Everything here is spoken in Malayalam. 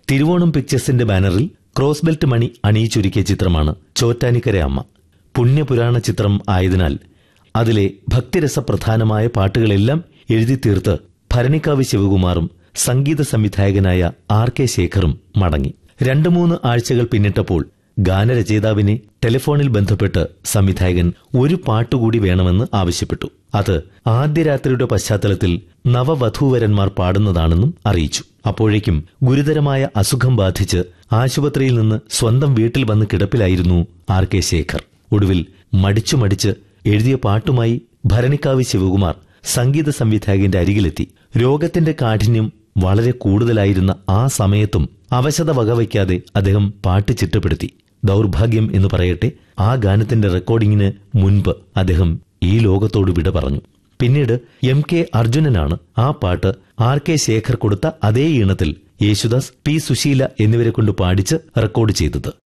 തിരുവോണം പിക്ചേഴ്സിന്റെ ബാനറിൽ ക്രോസ് ബെൽറ്റ് മണി അണിയിച്ചൊരുക്കിയ ചിത്രമാണ് ചോറ്റാനിക്കര അമ്മ. പുണ്യപുരാണ ചിത്രം ആയതിനാൽ അതിലെ ഭക്തിരസപ്രധാനമായ പാട്ടുകളെല്ലാം എഴുതി തീർത്ത് ഭരണിക്കാവ് ശിവകുമാറും സംഗീത സംവിധായകനായ R.K. ശേഖറും മടങ്ങി. 2-3 ആഴ്ചകൾ പിന്നിട്ടപ്പോൾ ഗാനരചയിതാവിനെ ടെലിഫോണിൽ ബന്ധപ്പെട്ട് സംവിധായകൻ ഒരു പാട്ടുകൂടി വേണമെന്ന് ആവശ്യപ്പെട്ടു. അത് ആദ്യ രാത്രിയുടെ പശ്ചാത്തലത്തിൽ നവവധൂവരന്മാർ പാടുന്നതാണെന്നും അറിയിച്ചു. അപ്പോഴേക്കും ഗുരുതരമായ അസുഖം ബാധിച്ച് ആശുപത്രിയിൽ നിന്ന് സ്വന്തം വീട്ടിൽ വന്ന് കിടപ്പിലായിരുന്നു R.K. ശേഖർ. ഒടുവിൽ മടിച്ചു എഴുതിയ പാട്ടുമായി ഭരണിക്കാവ് ശിവകുമാർ സംഗീത സംവിധായകന്റെ അരികിലെത്തി. രോഗത്തിന്റെ കാഠിന്യം വളരെ കൂടുതലായിരുന്ന ആ സമയത്തും അവശത വകവയ്ക്കാതെ അദ്ദേഹം പാട്ട് ചിട്ടപ്പെടുത്തി. ദൗർഭാഗ്യം എന്ന് പറയട്ടെ, ആ ഗാനത്തിന്റെ റെക്കോർഡിംഗിന് മുൻപ് അദ്ദേഹം ഈ ലോകത്തോട് വിട പറഞ്ഞു. പിന്നീട് M.K. അർജുനനാണ് ആ പാട്ട് R.K. ശേഖർ കൊടുത്ത അതേ ഈണത്തിൽ യേശുദാസ്, P. സുശീല എന്നിവരെ കൊണ്ട് പാടിച്ച് റെക്കോർഡ് ചെയ്തത്.